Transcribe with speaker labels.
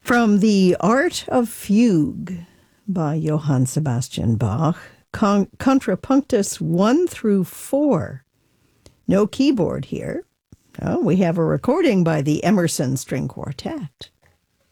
Speaker 1: From the Art of Fugue by Johann Sebastian Bach, Contrapunctus 1 through 4. No keyboard here. Oh, we have a recording by the Emerson String Quartet.